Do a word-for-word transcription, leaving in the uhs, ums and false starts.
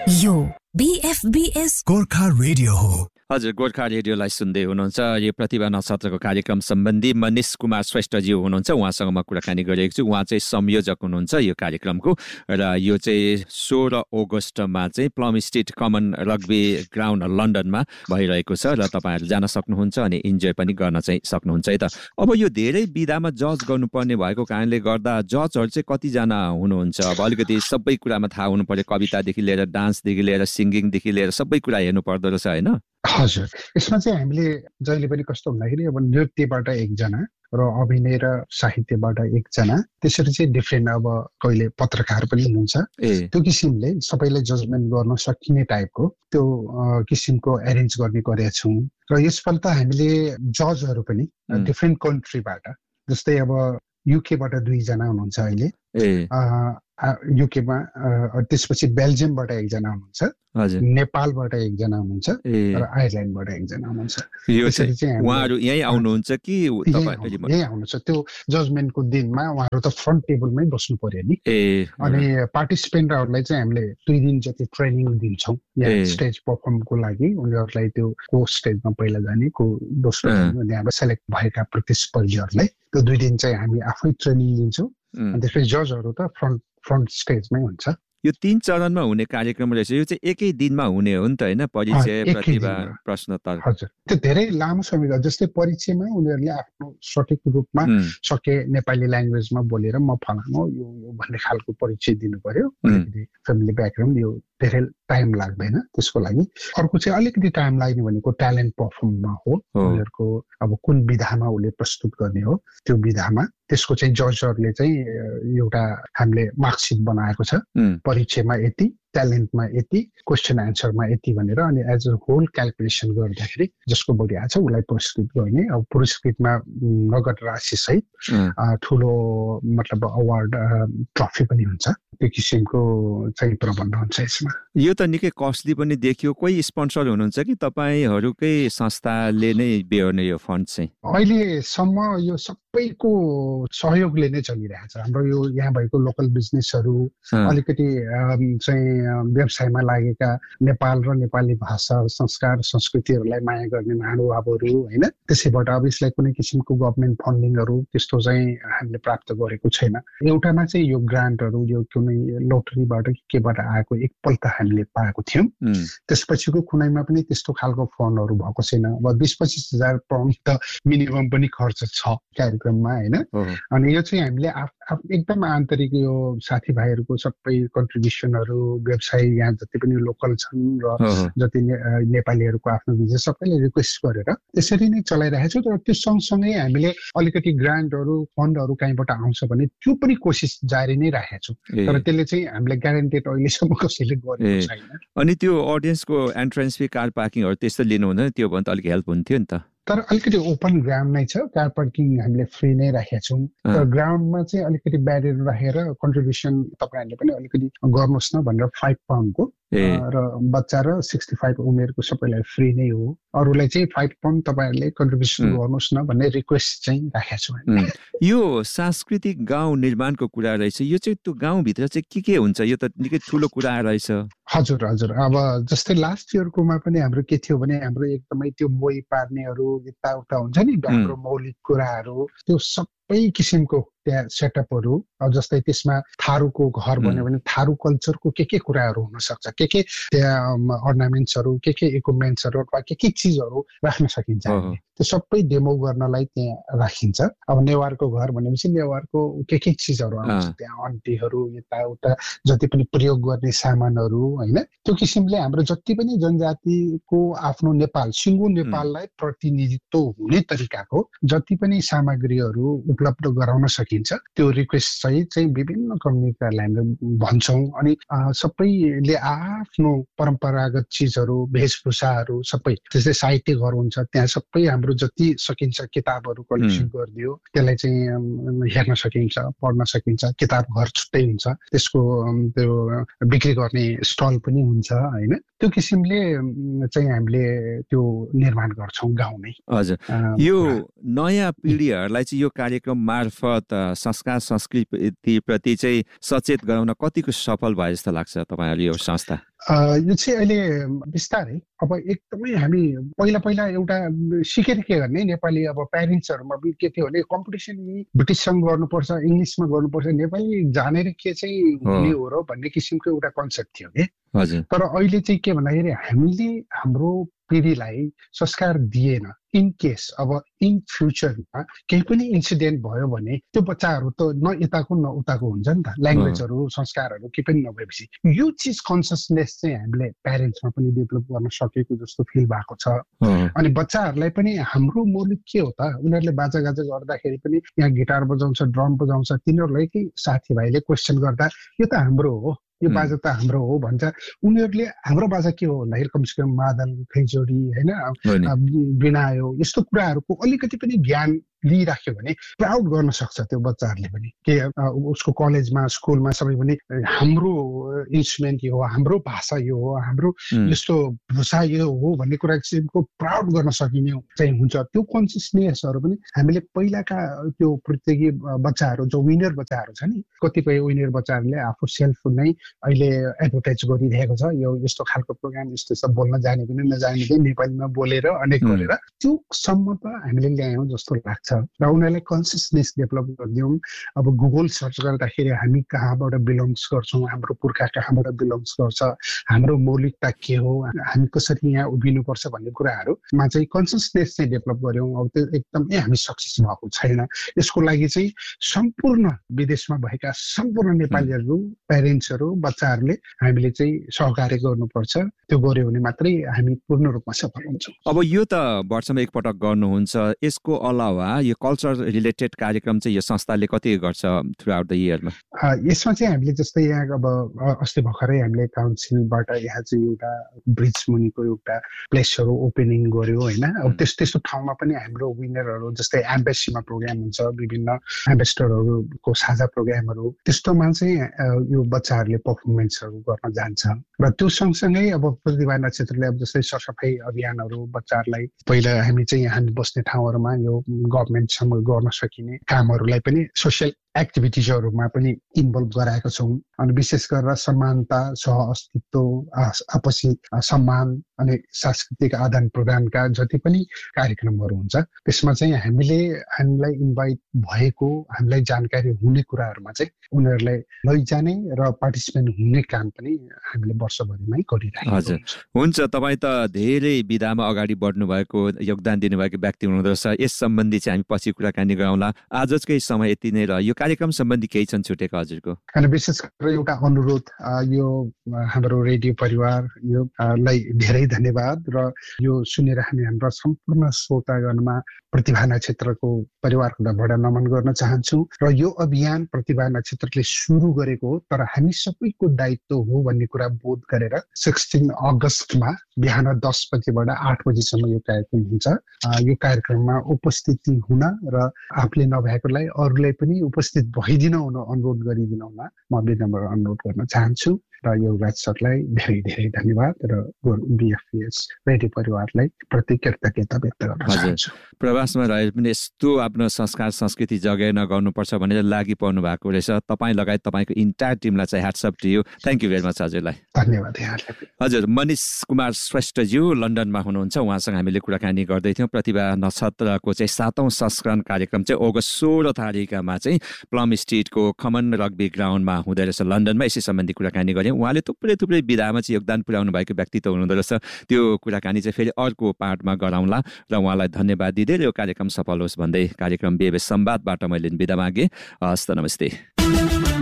यो बीएफबीएस गोर्खा रेडियो हो। हजुर, गोर्खा रेडियोलाई सुन्दै हुनुहुन्छ। यो प्रतिभा नक्षत्रको कार्यक्रम सम्बन्धी मनिष कुमार श्रेष्ठजी हुनुहुन्छ, उहाँसँग म कुराकानी गरिरहेको छु। उहाँ चाहिँ संयोजक हुनुहुन्छ यो कार्यक्रमको, र यो चाहिँ सोह्र अगस्टमा चाहिँ plum street common rugby ground लन्डनमा भइरहेको छ र तपाईँहरू जान सक्नुहुन्छ अनि इन्जोय पनि गर्न चाहिँ सक्नुहुन्छ है त। अब यो धेरै विधामा जज गर्नुपर्ने भएको कारणले गर्दा जजहरू चाहिँ कतिजना हुनुहुन्छ? अब अलिकति सबै कुरामा थाहा हुनु पर्यो, कवितादेखि लिएर डान्सदेखि लिएर सिङ्गिङदेखि लिएर सबै कुरा हेर्नु पर्दो रहेछ होइन? हजुर, यसमा चाहिँ हामीले जहिले पनि कस्तो भन्दाखेरि अब नृत्यबाट एकजना र अभिनय र साहित्यबाट एकजना, त्यसरी चाहिँ डिफ्रेन्ट, अब कहिले पत्रकार पनि हुनुहुन्छ, त्यो किसिमले सबैलाई जजमेन्ट गर्न सकिने टाइपको त्यो किसिमको एरेन्ज गर्ने गरेका छौँ। र यसपल्ट हामीले जजहरू पनि डिफ्रेन्ट कन्ट्रीबाट, जस्तै अब युकेबाट दुईजना हुनुहुन्छ अहिले, युकेमा, त्यसपछि बेल्जियमबाट एकजना हुनुहुन्छ, नेपालबाट एकजना हुनुहुन्छ र आयरल्यान्डबाट एकजना हुनुहुन्छ। उहाँहरू यहीँ आउनुहुन्छ कि यहीँ आउनुहुन्छ? त्यो जजमेन्टको दिनमा उहाँहरू त फ्रन्ट टेबलमै बस्नु पर्यो नि। अनि पार्टिसिपेन्टहरूलाई चाहिँ हामीले दुई दिन जति ट्रेनिङ दिन्छौँ यहाँ स्टेज पर्फर्मको लागि। उनीहरूलाई त्यो को स्टेजमा पहिला जाने, को दोस्रो जाने, हाम्रो सेलेक्ट भएका प्रतिस्पर्धीहरूलाई त्यो दुई दिन चाहिँ हामी आफै ट्रेनिङ दिन्छौँ। अनि त्यसपछि जजहरू त फ्रन्ट फ्रन्ट स्टेजमै हुन्छ। यो तीन चरणमा हुने कार्यक्रम रहेछ, यो चाहिँ एकै दिनमा हुने हो नि त होइन? परिचय, प्रतिभा, प्रश्नोत्तर। हजुर, त्यो धेरै लामो समय, जस्तै परिचयमा उनीहरूले आफ्नो सठिक रूपमा सके नेपाली ल्याङ्ग्वेजमा बोलेर म फलानु यो यो भन्ने खालको परिचय दिनु पर्यो। अलिकति फ्यामिली ब्याकग्राउन्ड, यो धेरै टाइम लाग्दैन त्यसको लागि। अर्को चाहिँ अलिकति टाइम लाग्ने भनेको ट्यालेन्ट पर्फर्ममा हो, उनीहरूको अब कुन विधामा उसले प्रस्तुत गर्ने हो त्यो विधामा। त्यसको चाहिँ जजहरूले चाहिँ एउटा हामीले मार्कसिट बनाएको छ, परिचयमा यति, ट्यालेन्टमा यति, क्वेसन एन्सरमा यति भनेर, अनि एज अ होल क्यालकुलेसन गर्दाखेरि जसको बढी आएको छ उसलाई पुरस्कृत गर्ने। अब पुरस्कृतमा नगद राशि सहित ठुलो मतलब अवार्ड, ट्रफी पनि हुन्छ। त्यो किसिमको चाहिँ प्रबन्ध हुन्छ यसमा। यो त निकै कस्टली पनि देखियो। कोही स्पोन्सर हुनुहुन्छ कि तपाईँहरूकै संस्थाले नै बेहोर्ने यो फन्ड चाहिँ? अहिलेसम्म यो सबैको सहयोगले नै चलिरहेको छ। हाम्रो यो यहाँ भएको लोकल बिजनेसहरू, अलिकति चाहिँ व्यवसायमा लागेका नेपाल र नेपाली भाषा, संस्कार, संस्कृतिहरूलाई माया गर्ने महानुभावहरू होइन, त्यसैबाट अब यसलाई कुनै किसिमको गभर्मेन्ट फन्डिङहरू त्यस्तो चाहिँ हामीले प्राप्त गरेको छैन। एउटामा चाहिँ यो ग्रान्टहरू यो कुनै लोटरीबाट कि केबाट आएको एकपल्ट हामीले पाएको थियौँ। त्यसपछिको कुनैमा पनि त्यस्तो खालको फन्डहरू भएको छैन। अब बिस पच्चिस हजार पाउन्ड त मिनिमम पनि खर्च छ कार्यक्रममा होइन। अनि यो चाहिँ हामीले एकदम आन्तरिक यो साथीभाइहरूको सबै कन्ट्रिब्युसनहरू, व्यवसाय यहाँ जति पनि लोकल छन् र जति नेपालीहरूको आफ्नो बिजनेस सबैले रिक्वेस्ट गरेर त्यसरी नै चलाइरहेको छौँ। तर त्यो सँगसँगै हामीले अलिकति ग्रान्टहरू, फन्डहरू कहीँबाट आउँछ भने त्यो पनि कोसिस जारी नै राखेका छौँ। तर त्यसले चाहिँ हामीले ग्यारेन्टेड अहिलेसम्म कसैले गरेको छैन। अनि त्यो अडियन्सको एन्ट्रेन्स फी, कार पार्किङहरू त्यस्तो लिनु हुँदैन? त्यो भने त अलिक हेल्प हुन्थ्यो नि त। तर अलिकति ओपन ग्राउन्ड नै छ, कार पार्किङ हामीले फ्री नै राखेका छौँ। तर ग्राउन्डमा चाहिँ अलिकति ब्यारियर राखेर कन्ट्रिब्युसन तपाईँहरूले पनि अलिकति गर्नुहोस् न भनेर फाइभ पाउन्डको र बच्चा र सिक्सटी फाइभ उमेरको सबैलाई फ्री नै हो। अरूलाई चाहिँ फाइभ पाउन्ड तपाईँहरूले कन्ट्रिब्युसन गर्नुहोस् न भन्ने रिक्वेस्ट चाहिँ राखेका छौँ। यो सांस्कृतिक गाउँ निर्माणको कुरा रहेछ, यो चाहिँ त्यो गाउँभित्र चाहिँ के के हुन्छ? यो त निकै ठुलो कुरा रहेछ। हजुर हजुर, अब जस्तै लास्ट इयरकोमा पनि हाम्रो के थियो भने हाम्रो एकदमै त्यो मोही पार्नेहरू यताउता हुन्छ नि, हाम्रो मौलिक कुराहरू, त्यो सबै किसिमको त्यहाँ सेटअपहरू। अब जस्तै त्यसमा थारूको घर भन्यो भने थारू कल्चरको के के कुराहरू हुनसक्छ, के के त्यहाँ अर्नामेन्ट्सहरू, के के इक्विपमेन्ट्सहरू अथवा के के चिजहरू राख्न सकिन्छ, त्यो सबै डेमो गर्नलाई त्यहाँ राखिन्छ। अब नेवारको घर भनेपछि नेवारको के के चिजहरू आउँछ त्यहाँ, अन्टीहरू यताउता जति पनि प्रयोग गर्ने सामानहरू होइन। त्यो किसिमले हाम्रो जति पनि जनजातिको आफ्नो नेपाल, सिङ्गो नेपाललाई प्रतिनिधित्व हुने तरिकाको जति पनि सामग्रीहरू उपलब्ध गराउन सकिन्छ त्यो रिक्वेस्ट चाहिँ चाहिँ विभिन्न कम्युनिटीहरूलाई हामीले भन्छौँ। अनि सबैले आफ्नो परम्परागत चिजहरू, वेशभूषाहरू सबै, जस्तै साहित्य घर हुन्छ त्यहाँ सबै हाम्रो जति सकिन्छ किताबहरू कलेक्सन गरिदियो, त्यसलाई चाहिँ हेर्न सकिन्छ, पढ्न सकिन्छ। किताब घर छुट्टै हुन्छ, त्यसको त्यो बिक्री गर्ने स्टल पनि हुन्छ होइन। त्यो किसिमले चाहिँ हामीले त्यो निर्माण गर्छौँ गाउँमै। हजुर, यो नयाँ पिँढीहरूलाई चाहिँ यो कार्यक्रम मार्फत संस्कार संस्कृति प्रति चाहिँ सचेत गराउन कतिको सफल भयो जस्तो लाग्छ तपाईँहरू यो संस्था? यो चाहिँ अहिले बिस्तारै अब एकदमै हामी पहिला पहिला एउटा सिकेर के गर्ने नेपाली अब प्यारेन्ट्सहरूमा पनि के थियो भने कम्पिटिसन ब्रिटिससँग गर्नुपर्छ इङ्ग्लिसमा गर्नुपर्छ नेपाली जानेर के चाहिँ हुने हो र भन्ने किसिमको एउटा कन्सेप्ट थियो कि तर अहिले चाहिँ के भन्दाखेरि हामीले हाम्रो पिँढीलाई संस्कार दिएन इन केस अब इन फ्युचरमा केही पनि इन्सिडेन्ट भयो भने त्यो बच्चाहरू त न यताको न उताको हुन्छ नि त ल्याङ्ग्वेजहरू संस्कारहरू केही पनि नभएपछि यो चिज कन्सियसनेस चाहिँ हामीले प्यारेन्ट्समा पनि डेभलप गर्न सकेको जस्तो फिल भएको छ अनि बच्चाहरूलाई पनि हाम्रो मौलिक के हो त उनीहरूले बाजागाजा गर्दाखेरि पनि यहाँ गिटार बजाउँछ ड्रम बजाउँछ तिनीहरूलाई के साथीभाइले क्वेसन गर्दा यो त हाम्रो हो यो बाजा त हाम्रो हो भन्छ उनीहरूले हाम्रो बाजा के हो भन्दाखेरि कमसेकम मादल खैजोडी होइन बिनायो यस्तो कुराहरूको अलिकति पनि ज्ञान लिइराख्यो भने प्राउड गर्न सक्छ त्यो बच्चाहरूले पनि के उसको कलेजमा स्कुलमा सबै पनि हाम्रो इन्स्ट्रुमेन्ट यो हो हाम्रो भाषा यो हो हाम्रो यस्तो भाषा यो हो भन्ने कुरा को प्राउड गर्न सकिने चाहिँ हुन्छ त्यो कन्सियसनेसहरू पनि हामीले पहिलाका त्यो प्रतियोगी बच्चाहरू जो विनर बच्चाहरू छ नि कतिपय विनर बच्चाहरूले आफू सेल्फ नै अहिले एडभर्टाइज गरिरहेको छ यो यस्तो खालको प्रोग्राम यस्तो यस्तो बोल्न जाने पनि नजाने पनि नेपालीमा बोलेर अनेक गरेर त्यो सम्म त हामीले ल्यायौँ जस्तो लाग्छ र उनीहरूलाई कन्सियसनेस डेभलप गरिदियौँ अब गुगल सर्च गर्दाखेरि हामी कहाँबाट बिलोङ्स गर्छौँ हाम्रो पुर्खा कहाँबाट बिलोङ्स गर्छ हाम्रो मौलिकता के हो हामी कसरी यहाँ उभिनुपर्छ भन्ने कुराहरूमा चाहिँ कन्सियसनेस चाहिँ डेभलप गऱ्यौँ अब त्यो एकदमै हामी सक्सेस भएको छैन यसको लागि चाहिँ सम्पूर्ण विदेशमा भएका सम्पूर्ण नेपालीहरू प्यारेन्ट्सहरू बच्चाहरूले हामीले चाहिँ सहकार्य गर्नुपर्छ त्यो गऱ्यो भने मात्रै हामी पूर्ण रूपमा सफल हुन्छौँ। अब यो त वर्षमा एकपटक गर्नुहुन्छ यसको अलावा यो कल्चर रिलेटेड कार्यक्रम चाहिँ यो संस्थाले कति गर्छ थ्रु आउट द इयरमा? यसमा चाहिँ हामीले जस्तै यहाँ अब अस्ति भर्खरै हामीले काउन्सिलबाट यहाँ चाहिँ एउटा ब्रिज मुनिको एउटा प्लेसहरू ओपनिङ गर्यो होइन अब त्यस्तो त्यस्तो ठाउँमा पनि हाम्रो विनरहरू जस्तै एम्बेसीमा प्रोग्राम हुन्छ विभिन्न एम्बेसडरहरूको साझा प्रोग्रामहरू त्यस्तोमा चाहिँ यो बच्चाहरूले पर्फर्मेन्सहरू गर्न जान्छ र त्यो सँगसँगै अब प्रतिभा नक्षत्रले अब जस्तै सरसफाइ अभियानहरू बच्चाहरूलाई पहिला हामी चाहिँ हामी बस्ने ठाउँहरूमा यो गभर्मेन्टसँग गर्न सकिने कामहरूलाई पनि सोसियल एक्टिभिटिजहरूमा पनि इन्भल्भ गराएका छौँ अनि विशेष गरेर समानता सह अस्तित्व आपसी सम्मान अनि सांस्कृतिक आदान प्रदानका जति पनि कार्यक्रमहरू हुन्छ त्यसमा चाहिँ हामीले हामीलाई इन्भाइट भएको हामीलाई जानकारी हुने कुराहरूमा चाहिँ उनीहरूलाई लैजाने र पार्टिसिपेन्ट हुने काम पनि हामीले वर्षभरिमै गरिरहेको हजुर हुन्छ। तपाईँ त धेरै विधामा अगाडि बढ्नु भएको योगदान दिनुभएको व्यक्ति हुनुहुँदो रहेछ यस सम्बन्धी चाहिँ हामी पछि कुराकानी गरौँला आजकै समय यति नै र यो कार्यक्रम सम्बन्धी केही छन् छुटेको हजुरको? अनि विशेष गरेर एउटा अनुरोध यो हाम्रो रेडियो परिवार यो लाई धेरै धन्यवाद र यो सुनेर हामी हाम्रो सम्पूर्ण श्रोतागणमा प्रतिभा नक्षत्रको परिवारको तर्फबाट नमन गर्न चाहन्छौँ र यो अभियान प्रतिभा नक्षत्रले सुरु गरेको हो तर हामी सबैको दायित्व हो भन्ने कुरा बोध गरेर सोह्र अगस्तमा बिहान दस बजेबाट आठ बजीसम्म यो कार्यक्रम हुन्छ। यो कार्यक्रममा उपस्थिति हुन र आफूले नभएकोलाई अरूलाई पनि उपस्थित भइदिन हुन अनुरोध गरिदिन हुन म विनम्र अनुरोध गर्न चाहन्छु र योगराज सरलाई धेरै धेरै धन्यवाद र बिएफपीएस रेडियो परिवारलाई प्रति कृतज्ञता व्यक्त गर्न चाहन्छु। प्रवासमा रहेर पनि यस्तो आफ्नो संस्कार संस्कृति जगाउन गर्नुपर्छ भनेर लागि पर्नु भएको रहेछ तपाईँ लगायत तपाईँको इन्टायर टिमलाई चाहिँ ह्याट्सअप to you thank you very much हजुरलाई। धन्यवाद। हजुर मनिष कुमार श्रेष्ठज्यू लन्डनमा हुनुहुन्छ उहाँसँग हामीले कुराकानी गर्दै थियौँ प्रतिभा नक्षत्रको चाहिँ सातौं संस्करण कार्यक्रम चाहिँ अगस्त सोह्र तारिकमा चाहिँ प्लम स्ट्रिटको कमन रग्बी ग्राउन्डमा हुँदै रहेछ लन्डनमा यसै सम्बन्धी कुराकानी गऱ्यौँ उहाँले थुप्रै थुप्रै विधामा चाहिँ योगदान पुर्याउनु भएको व्यक्तित्व हुनुहुँदो रहेछ त्यो कुराकानी चाहिँ फेरि अर्को पार्टमा गराउँला र उहाँलाई धन्यवाद दिँदै यो कार्यक्रम सफल होस् भन्दै कार्यक्रम बिहेबे संवादबाट मैले बिदा मागेँ। हस्त नमस्ते।